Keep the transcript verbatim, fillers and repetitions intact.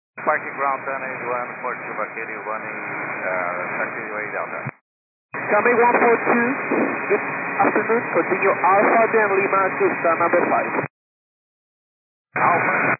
Parking ground ten eighty-one for Cuba Kitty running uh, taxiway Delta. Coming one four two, good afternoon, continue Alpha then Lima to star number five. Alpha.